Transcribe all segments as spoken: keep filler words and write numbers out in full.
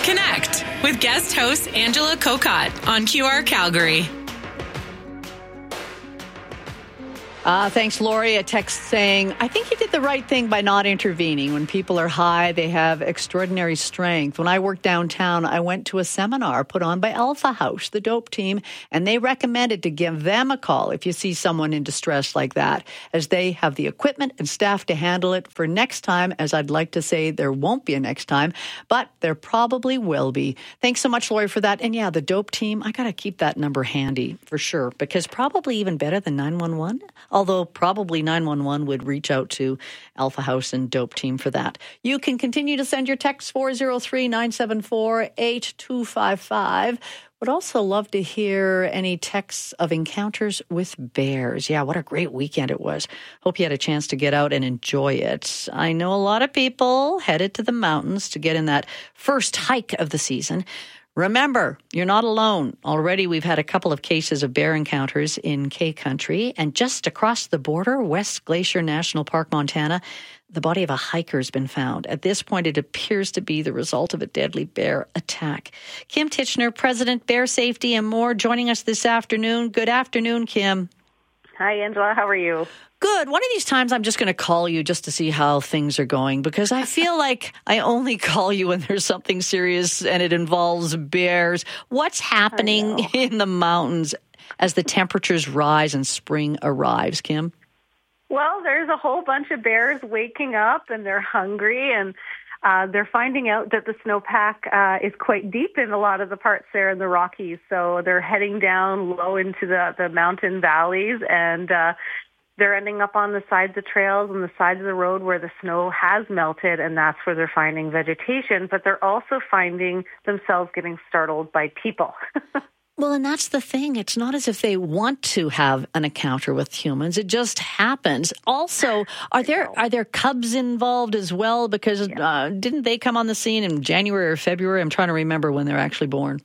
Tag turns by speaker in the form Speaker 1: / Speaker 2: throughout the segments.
Speaker 1: Connect with guest host Angela Kokott on Q R Calgary.
Speaker 2: Uh, thanks, Lori. A text saying, I think you did the right thing by not intervening. When people are high, they have extraordinary strength. When I worked downtown, I went to a seminar put on by Alpha House, the dope team, and they recommended to give them a call if you see someone in distress like that, as they have the equipment and staff to handle it for next time, as I'd like to say there won't be a next time, but there probably will be. Thanks so much, Lori, for that. And yeah, the dope team, I got to keep that number handy for sure, because probably even better than nine one one. Although probably nine one one would reach out to Alpha House and Dope Team for that. You can continue to send your texts four oh three, nine seven four, eight two five five. Would also love to hear any texts of encounters with bears. Yeah, what a great weekend it was. Hope you had a chance to get out and enjoy it. I know a lot of people headed to the mountains to get in that first hike of the season. Remember, you're not alone. Already we've had a couple of cases of bear encounters in K Country, and just across the border, West Glacier National Park, Montana, the body of a hiker has been found. At this point, it appears to be the result of a deadly bear attack. Kim Titchener, President, Bear Safety and More, joining us this afternoon. Good afternoon, Kim.
Speaker 3: Hi, Angela. How are you?
Speaker 2: Good. One of these times I'm just going to call you just to see how things are going, because I feel like I only call you when there's something serious and it involves bears. What's happening in the mountains as the temperatures rise and spring arrives, Kim?
Speaker 3: Well, there's a whole bunch of bears waking up, and they're hungry, and uh, they're finding out that the snowpack uh, is quite deep in a lot of the parts there in the Rockies. So they're heading down low into the, the mountain valleys, and uh, they're ending up on the sides of trails and the sides of the road where the snow has melted, and that's where they're finding vegetation. But they're also finding themselves getting startled by people.
Speaker 2: Well, and that's the thing. It's not as if they want to have an encounter with humans. It just happens. Also, are there are there cubs involved as well? Because yeah. uh, didn't they come on the scene in January or February? I'm trying to remember when they're actually born.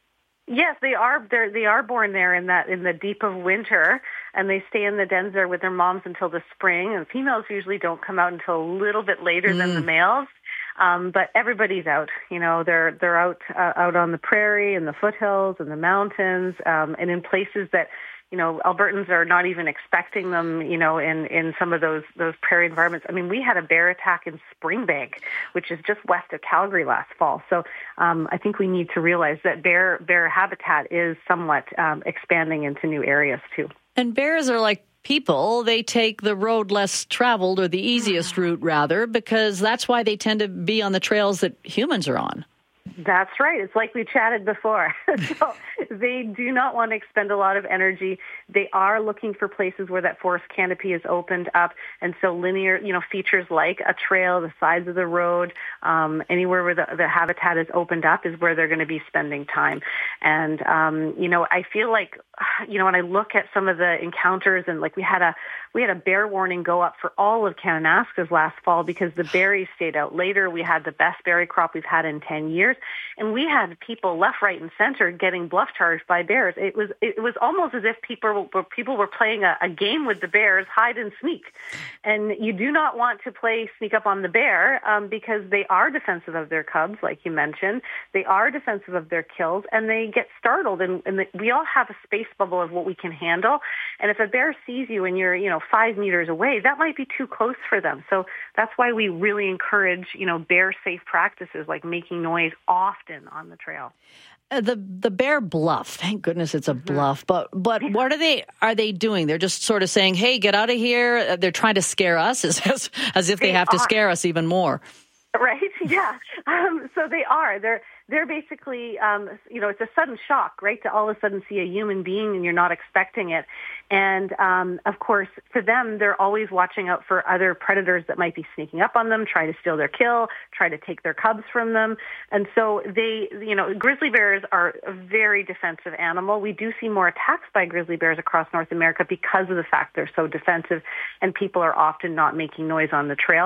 Speaker 3: Yes, they are. They're, they are born there in that in the deep of winter, and they stay in the dens there with their moms until the spring. And females usually don't come out until a little bit later mm. than the males. Um, but everybody's out. You know, they're they're out uh, out on the prairie and the foothills and the mountains, um, and in places that, you know, Albertans are not even expecting them, you know, in, in some of those those prairie environments. I mean, we had a bear attack in Springbank, which is just west of Calgary last fall. So um, I think we need to realize that bear bear habitat is somewhat um, expanding into new areas too.
Speaker 2: And bears are like people. They take the road less traveled, or the easiest route rather, because that's why they tend to be on the trails that humans are on.
Speaker 3: That's right. It's like we chatted before. So they do not want to expend a lot of energy. They are looking for places where that forest canopy is opened up. And so linear, you know, features like a trail, the sides of the road, um, anywhere where the, the habitat is opened up is where they're going to be spending time. And, um, you know, I feel like, you know, when I look at some of the encounters, and like we had a, we had a bear warning go up for all of Kananaskis last fall because the berries stayed out later. We had the best berry crop we've had in ten years. And we had people left, right, and center getting bluff charged by bears. It was it was almost as if people were people were playing a, a game with the bears, hide and sneak. And you do not want to play sneak up on the bear um, because they are defensive of their cubs, like you mentioned. They are defensive of their kills, and they get startled. And, and the, we all have a space bubble of what we can handle. And if a bear sees you and you're, you know, five meters away, that might be too close for them. So that's why we really encourage, you know, bear safe practices like making noise often on the trail.
Speaker 2: Uh, the the bear bluff. Thank goodness it's a mm-hmm. bluff. But but what are they are they doing? They're just sort of saying, "Hey, get out of here." They're trying to scare us, as as, as if they, they have are. to scare us even more.
Speaker 3: Right? Yeah. Um, so they are. They're they're basically, um, you know, it's a sudden shock, right, to all of a sudden see a human being and you're not expecting it. And, um, of course, for them, they're always watching out for other predators that might be sneaking up on them, try to steal their kill, try to take their cubs from them. And so they, you know, grizzly bears are a very defensive animal. We do see more attacks by grizzly bears across North America because of the fact they're so defensive and people are often not making noise on the trails.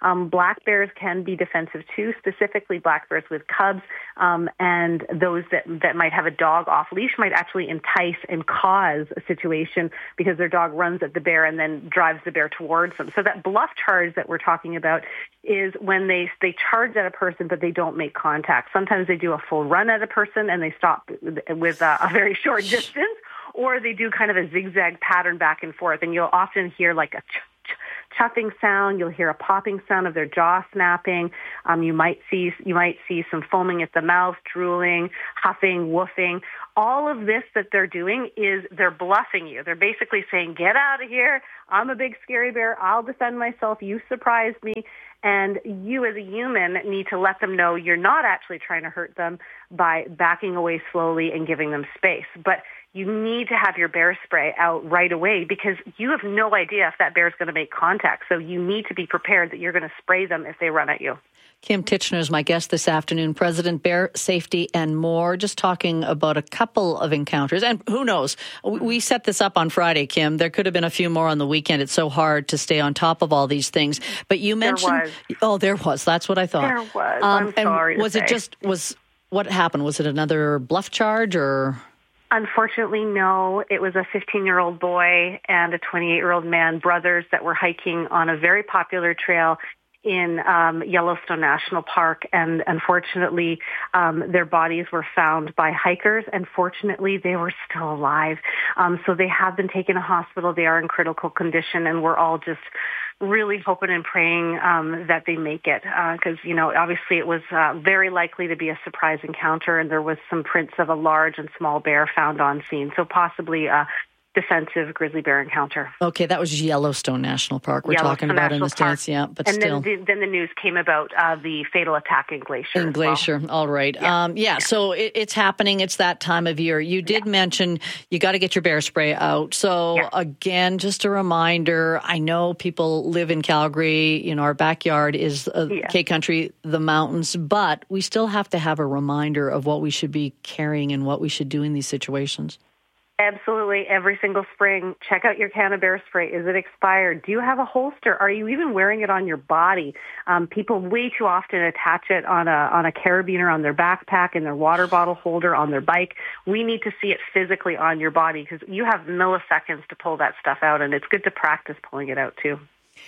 Speaker 3: Um, black bears can be defensive too, specifically black bears with cubs, um, and those that, that might have a dog off leash might actually entice and cause a situation because their dog runs at the bear and then drives the bear towards them. So that bluff charge that we're talking about is when they, they charge at a person, but they don't make contact. Sometimes they do a full run at a person and they stop with a, a very short distance, or they do kind of a zigzag pattern back and forth. And you'll often hear like a ch- ch- chuffing sound. You'll hear a popping sound of their jaw snapping. Um, you might see you might see some foaming at the mouth, drooling, huffing, woofing. All of this that they're doing is they're bluffing you. They're basically saying, get out of here. I'm a big scary bear. I'll defend myself. You surprised me. And you as a human need to let them know you're not actually trying to hurt them by backing away slowly and giving them space. But you need to have your bear spray out right away because you have no idea if that bear is going to make contact. So you need to be prepared that you're going to spray them if they run at you.
Speaker 2: Kim Titchener is my guest this afternoon, President, Bear Safety and More, just talking about a couple of encounters. And who knows? We set this up on Friday, Kim. There could have been a few more on the weekend. It's so hard to stay on top of all these things. But you mentioned...
Speaker 3: There was.
Speaker 2: Oh, there was. That's what I thought.
Speaker 3: There was.
Speaker 2: Um,
Speaker 3: I'm sorry
Speaker 2: and was
Speaker 3: to
Speaker 2: it
Speaker 3: say.
Speaker 2: just... was What happened? Was it another bluff charge or...
Speaker 3: Unfortunately, no. It was a fifteen-year-old boy and a twenty-eight-year-old man, brothers, that were hiking on a very popular trail in um, Yellowstone National Park, and unfortunately, um, their bodies were found by hikers, and fortunately, they were still alive. Um, so they have been taken to hospital. They are in critical condition, and we're all just really hoping and praying um, that they make it, because, uh, you know, obviously it was uh, very likely to be a surprise encounter, and there was some prints of a large and small bear found on scene, so possibly a defensive grizzly bear encounter.
Speaker 2: Okay, that was Yellowstone National Park we're talking about
Speaker 3: National
Speaker 2: in this
Speaker 3: Park.
Speaker 2: dance, yeah, but
Speaker 3: and
Speaker 2: still.
Speaker 3: And then, then the news came about uh, the fatal attack in Glacier.
Speaker 2: In Glacier,
Speaker 3: well.
Speaker 2: all right.
Speaker 3: Yeah.
Speaker 2: Um, yeah, yeah, so it, it's happening. It's that time of year. You did yeah. mention you got to get your bear spray out. So yeah. again, just a reminder, I know people live in Calgary. You know, our backyard is uh, yeah. K-Country, the mountains, but we still have to have a reminder of what we should be carrying and what we should do in these situations.
Speaker 3: Absolutely. Every single spring, check out your can of bear spray. Is it expired? Do you have a holster? Are you even wearing it on your body? Um, people way too often attach it on a on a carabiner on their backpack, in their water bottle holder, on their bike. We need to see it physically on your body because you have milliseconds to pull that stuff out, and it's good to practice pulling it out too.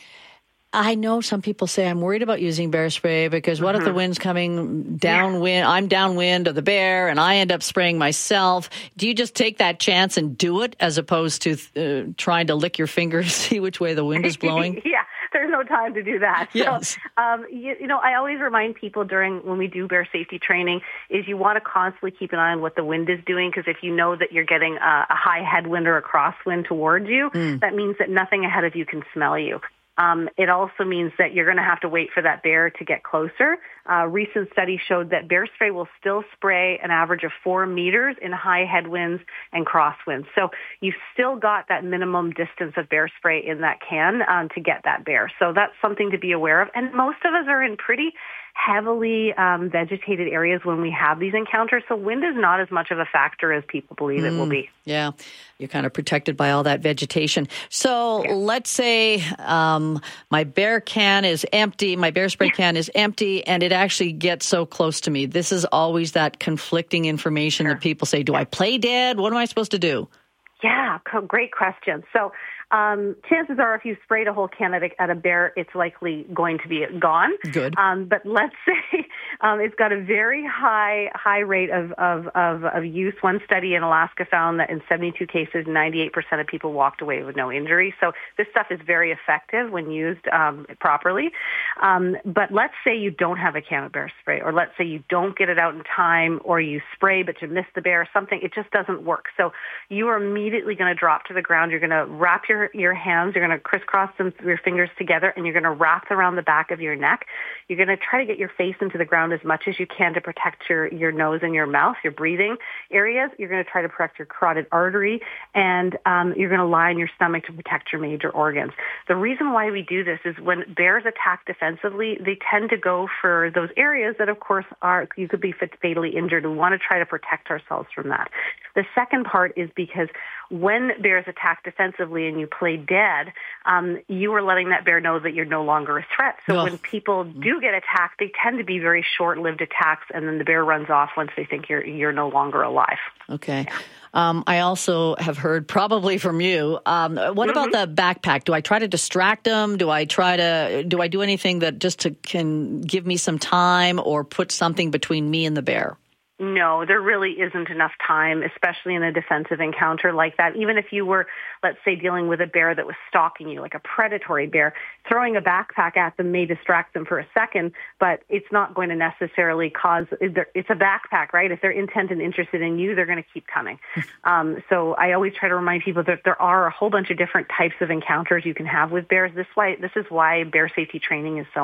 Speaker 2: I know some people say I'm worried about using bear spray because what mm-hmm. if the wind's coming downwind? I'm downwind of the bear and I end up spraying myself. Do you just take that chance and do it as opposed to uh, trying to lick your fingers, see which way the wind is blowing?
Speaker 3: Yeah, there's no time to do that.
Speaker 2: Yes.
Speaker 3: So, um, you, you know, I always remind people during when we do bear safety training is you want to constantly keep an eye on what the wind is doing because if you know that you're getting a, a high headwind or a crosswind towards you, mm. that means that nothing ahead of you can smell you. Um, it also means that you're going to have to wait for that bear to get closer. Uh, recent studies showed that bear spray will still spray an average of four meters in high headwinds and crosswinds. So you've still got that minimum distance of bear spray in that can um, to get that bear. So that's something to be aware of. And most of us are in pretty heavily um, vegetated areas when we have these encounters. So wind is not as much of a factor as people believe mm, it will be.
Speaker 2: Yeah, you're kind of protected by all that vegetation. So yeah. let's say um, my bear can is empty, my bear spray yeah. can is empty, and it actually gets so close to me. This is always that conflicting information sure. that people say, do I play dead? What am I supposed to do?
Speaker 3: Yeah, great question. So um, chances are if you sprayed a whole can at a, at a bear, it's likely going to be gone.
Speaker 2: Good.
Speaker 3: Um, but let's say um, it's got a very high high rate of, of, of, of use. One study in Alaska found that in seventy-two cases, ninety-eight percent of people walked away with no injury. So this stuff is very effective when used um, properly. Um, but let's say you don't have a can of bear spray, or let's say you don't get it out in time, or you spray but you miss the bear, something, it just doesn't work. So you are immediately going to drop to the ground. You're going to wrap your, your hands, you're going to crisscross them, your fingers together, and you're going to wrap them around the back of your neck. You're going to try to get your face into the ground as much as you can to protect your, your nose and your mouth, your breathing areas. You're going to try to protect your carotid artery, and um, you're going to lie on your stomach to protect your major organs. The reason why we do this is when bears attack defensively, they tend to go for those areas that, of course, are you could be fatally injured. We want to try to protect ourselves from that. The second part is because when bears attack defensively and you play dead, um, you are letting that bear know that you're no longer a threat. So
Speaker 2: Oh.
Speaker 3: when people do get attacked, they tend to be very short-lived attacks, and then the bear runs off once they think you're you're no longer alive.
Speaker 2: Okay. Um, I also have heard, probably from you, um, what about the backpack? Do I try to distract them? Do I try to, do I do anything that just to, can give me some time or put something between me and the bear?
Speaker 3: No, there really isn't enough time, especially in a defensive encounter like that. Even if you were, let's say, dealing with a bear that was stalking you, like a predatory bear, throwing a backpack at them may distract them for a second, but it's not going to necessarily cause, it's a backpack, right? If they're intent and interested in you, they're going to keep coming. um, so I always try to remind people that there are a whole bunch of different types of encounters you can have with bears. This why, this is why bear safety training is so